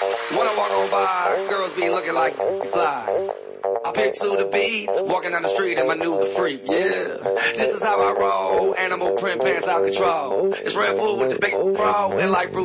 When I walk on by, girls be looking like you fly. I pick to the beat, walking down the street and my news a freak, yeah. This is how I roll, animal print pants out control. It's Red Bull with the big bro, and like Bruce